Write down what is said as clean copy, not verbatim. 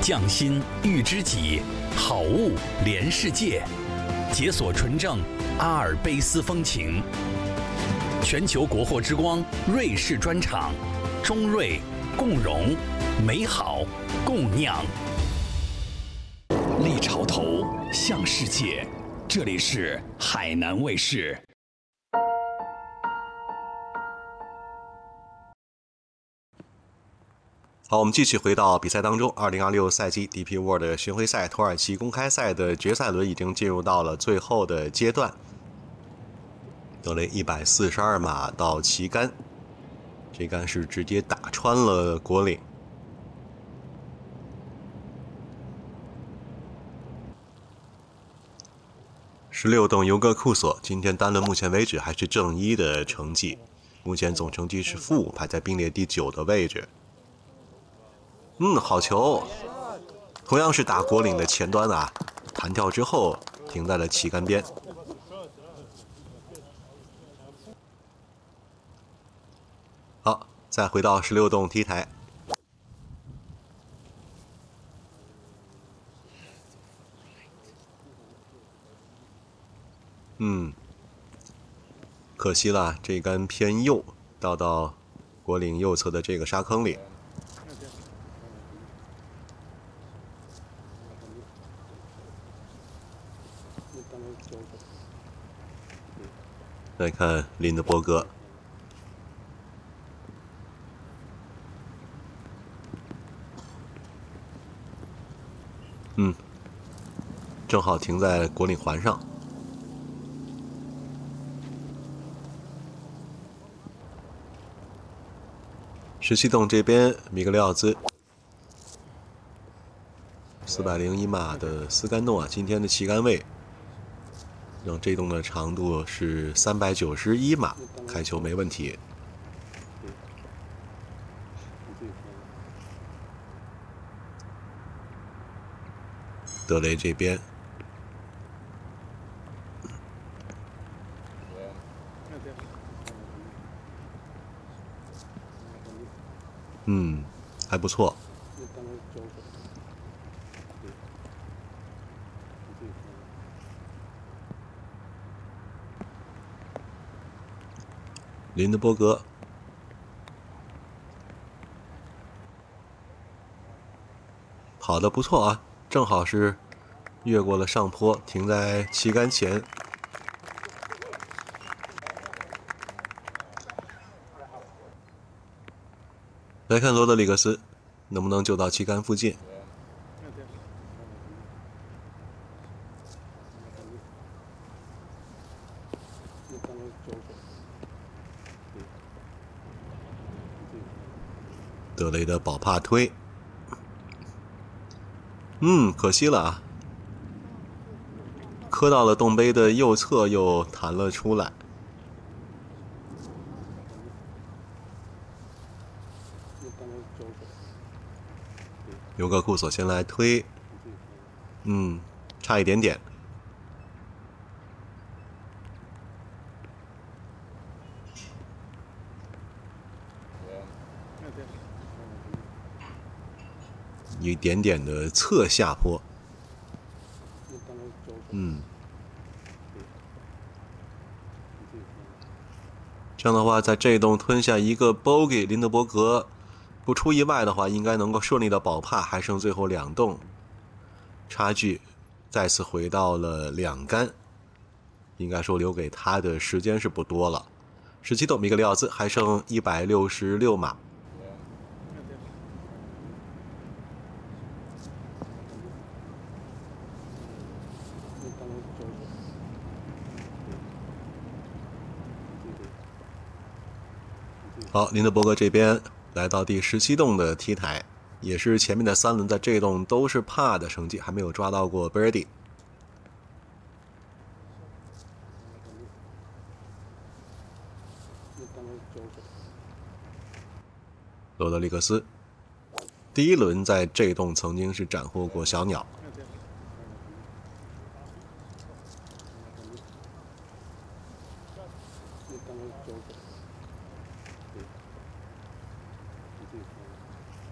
匠心育知己，好物连世界，解锁纯正阿尔卑斯风情。全球国货之光瑞士专场，中瑞共荣，美好共酿。立潮头向世界，这里是海南卫视。 好，我们继续回到比赛当中。2026赛季 DP World 巡回赛土耳其公开赛的决赛轮已经进入到了最后的阶段。德雷142码到旗杆，这杆是直接打穿了国岭。16洞尤格库索今天单轮目前为止还是正一的成绩，目前总成绩是负，排在并列第9的位置。好球，同样是打国岭的前端啊，弹跳之后停在了旗杆边。好，再回到16洞 T 台。可惜了，这杆偏右，到国岭右侧的这个沙坑里。来看林德伯格，正好停在国岭环上。17洞这边，米格雷奥兹401码的丝杆洞啊，今天的旗杆位让这洞的长度是391码，开球没问题。德雷这边，还不错。林德伯格跑得不错啊，正好是越过了上坡，停在旗杆前。来看罗德里格斯能不能救到旗杆附近。德雷的保帕推，可惜了啊，磕到了洞杯的右侧，又弹了出来。尤格库索先来推，差一点点。一点点的侧下坡，这样的话，在这一洞吞下一个 bogey， 林德伯格不出意外的话，应该能够顺利的保帕，还剩最后2洞，差距再次回到了2杆，应该说留给他的时间是不多了。17洞米格雷奥兹还剩166码。好，林德伯格这边来到第17洞的 T 台，也是前面的3轮在这洞都是帕的成绩，还没有抓到过 birdie。罗德里格斯第1轮在这洞曾经是斩获过小鸟。